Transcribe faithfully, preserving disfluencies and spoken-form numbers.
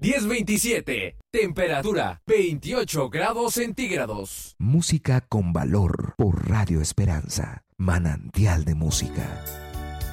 diez veintisiete. Temperatura veintiocho grados centígrados. Música con valor por Radio Esperanza. Manantial de música.